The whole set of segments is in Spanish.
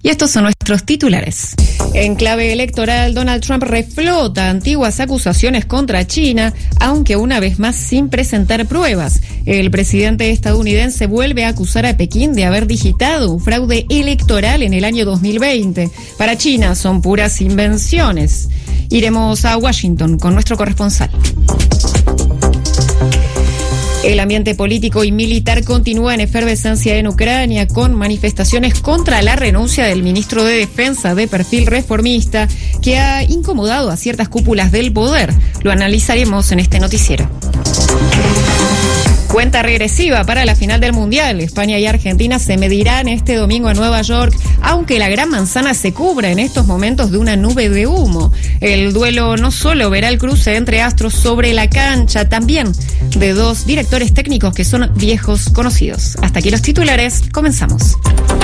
Y estos son nuestros titulares. En clave electoral, Donald Trump reflota antiguas acusaciones contra China, aunque una vez más sin presentar pruebas. El presidente estadounidense vuelve a acusar a Pekín de haber digitado un fraude electoral en el año 2020. Para China son puras invenciones. Iremos a Washington con nuestro corresponsal. El ambiente político y militar continúa en efervescencia en Ucrania, con manifestaciones contra la renuncia del ministro de Defensa de perfil reformista, que ha incomodado a ciertas cúpulas del poder. Lo analizaremos en este noticiero. Cuenta regresiva para la final del Mundial. España y Argentina se medirán este domingo en Nueva York, aunque la Gran Manzana se cubra en estos momentos de una nube de humo. El duelo no solo verá el cruce entre astros sobre la cancha, también de dos directores técnicos que son viejos conocidos. Hasta aquí los titulares, comenzamos.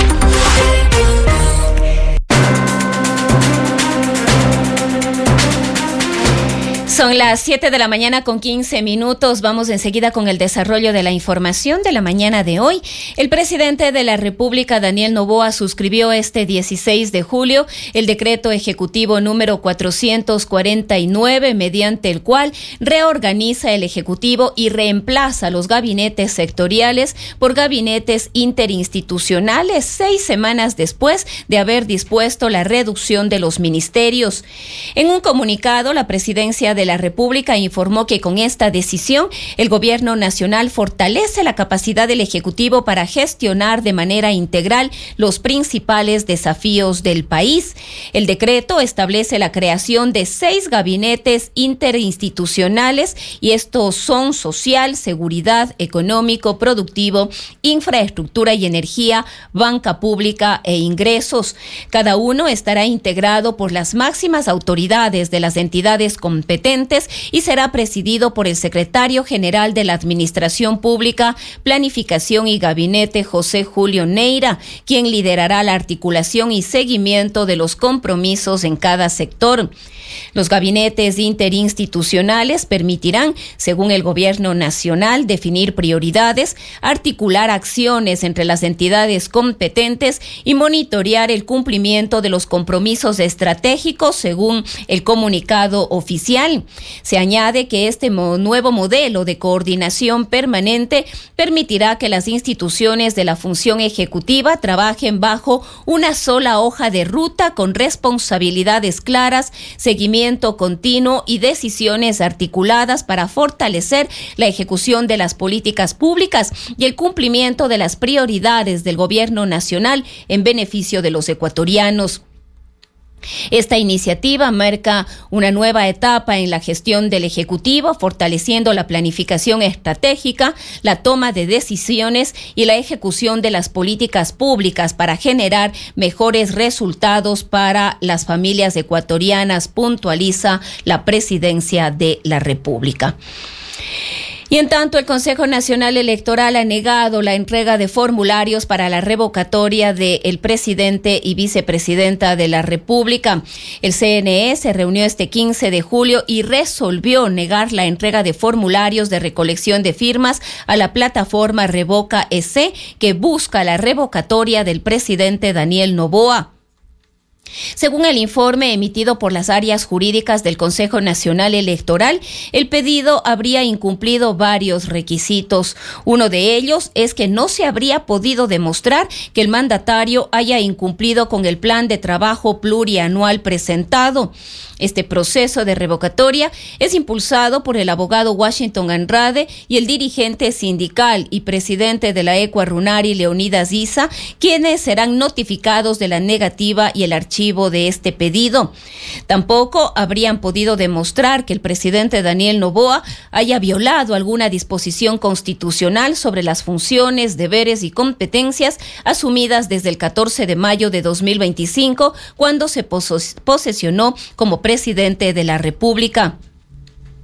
Son las 7 de la mañana con 15 minutos. Vamos enseguida con el desarrollo de la información de la mañana de hoy. El presidente de la República, Daniel Noboa, suscribió este 16 de julio el decreto ejecutivo número 449, mediante el cual reorganiza el Ejecutivo y reemplaza los gabinetes sectoriales por gabinetes interinstitucionales, 6 semanas después de haber dispuesto la reducción de los ministerios. En un comunicado, la presidencia de la República informó que con esta decisión el Gobierno Nacional fortalece la capacidad del Ejecutivo para gestionar de manera integral los principales desafíos del país. El decreto establece la creación de 6 gabinetes interinstitucionales, y estos son social, seguridad, económico, productivo, infraestructura y energía, banca pública e ingresos. Cada uno estará integrado por las máximas autoridades de las entidades competentes y será presidido por el secretario general de la Administración Pública, Planificación y Gabinete, José Julio Neira, quien liderará la articulación y seguimiento de los compromisos en cada sector. Los gabinetes interinstitucionales permitirán, según el Gobierno Nacional, definir prioridades, articular acciones entre las entidades competentes y monitorear el cumplimiento de los compromisos estratégicos, según el comunicado oficial. Se añade que este nuevo modelo de coordinación permanente permitirá que las instituciones de la función ejecutiva trabajen bajo una sola hoja de ruta, con responsabilidades claras, seguimiento continuo y decisiones articuladas para fortalecer la ejecución de las políticas públicas y el cumplimiento de las prioridades del Gobierno Nacional en beneficio de los ecuatorianos. Esta iniciativa marca una nueva etapa en la gestión del Ejecutivo, fortaleciendo la planificación estratégica, la toma de decisiones y la ejecución de las políticas públicas para generar mejores resultados para las familias ecuatorianas, puntualiza la Presidencia de la República. Y en tanto, el Consejo Nacional Electoral ha negado la entrega de formularios para la revocatoria del presidente y vicepresidenta de la República. El CNE se reunió este 15 de julio y resolvió negar la entrega de formularios de recolección de firmas a la plataforma Revoca EC, que busca la revocatoria del presidente Daniel Noboa. Según el informe emitido por las áreas jurídicas del Consejo Nacional Electoral, el pedido habría incumplido varios requisitos. Uno de ellos es que no se habría podido demostrar que el mandatario haya incumplido con el plan de trabajo plurianual presentado. Este proceso de revocatoria es impulsado por el abogado Washington Andrade y el dirigente sindical y presidente de la Ecuarunari, Leonidas Issa, quienes serán notificados de la negativa y el archivo de este pedido. Tampoco habrían podido demostrar que el presidente Daniel Noboa haya violado alguna disposición constitucional sobre las funciones, deberes y competencias asumidas desde el 14 de mayo de 2025, cuando se posesionó como presidente de la República.